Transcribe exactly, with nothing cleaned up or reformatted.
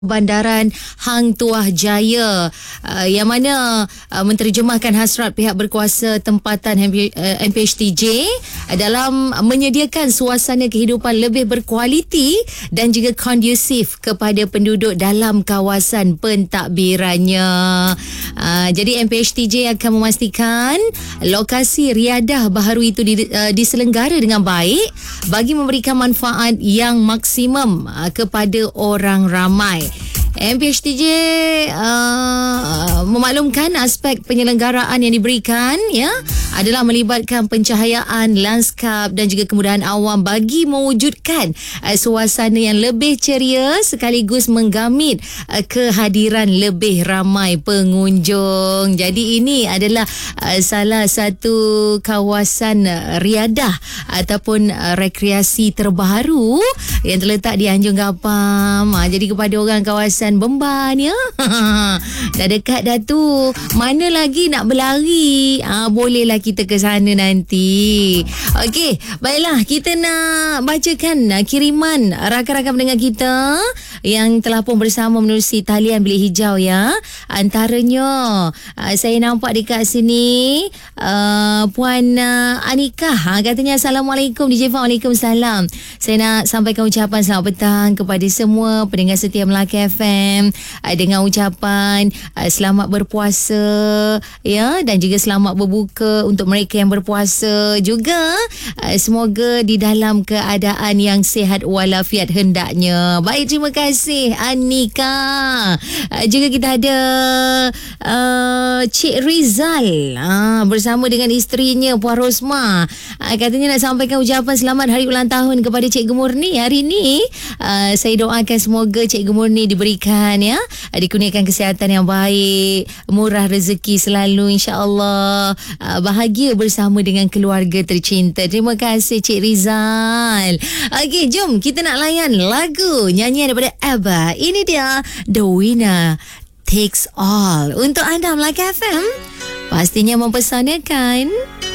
Bandaran Hang Tuah Jaya, uh, yang mana uh, menterjemahkan hasrat pihak berkuasa tempatan M P H T J uh, dalam menyediakan suasana kehidupan lebih berkualiti dan juga kondusif kepada penduduk dalam kawasan pentadbirannya. Uh, jadi M P H T J akan memastikan lokasi riadah baharu itu di, uh, diselenggara dengan baik bagi memberikan manfaat yang maksimum uh, kepada orang ramai. M P H T J uh, memaklumkan aspek penyelenggaraan yang diberikan ya adalah melibatkan pencahayaan, lanskap dan juga kemudahan awam bagi mewujudkan uh, suasana yang lebih ceria sekaligus menggamit uh, kehadiran lebih ramai pengunjung. Jadi ini adalah uh, salah satu kawasan uh, riadah ataupun uh, rekreasi terbaru yang terletak di Anjung Gapam. Uh, jadi kepada orang kawasan Bemban ya. Dah dekat dah tu. Mana lagi nak berlari? Ah, bolehlah kita ke sana nanti. Okey, baiklah kita nak bacakan kiriman rakan-rakan pendengar kita yang telah pun bersama menerusi talian Bilik Hijau ya. Antaranya uh, saya nampak dekat sini uh, Puan uh, Anika ha, katanya Assalamualaikum D J Fah. Waalaikumsalam. Saya nak sampaikan ucapan selamat petang kepada semua pendengar setia Melaka F M uh, dengan ucapan uh, selamat berpuasa ya, dan juga selamat berbuka untuk mereka yang berpuasa juga. Uh, semoga di dalam keadaan yang sihat walafiat hendaknya. Baik, terima kasih Anika. Uh, juga kita ada uh, Cik Rizal uh, bersama dengan isterinya Puan Rosma. Uh, katanya nak sampaikan ucapan selamat hari ulang tahun kepada Cikgu Murni hari ini. Uh, saya doakan semoga Cikgu Murni diberikan ya, uh, dikurniakan kesihatan yang baik, murah rezeki selalu insya-Allah, uh, bahagia bersama dengan keluarga tercinta. Terima kasih Cik Rizal. Okey, jom kita nak layan lagu nyanyian daripada ABBA. Ini dia The Winner Takes All untuk anda Melaka F M. Pastinya mempersanakan.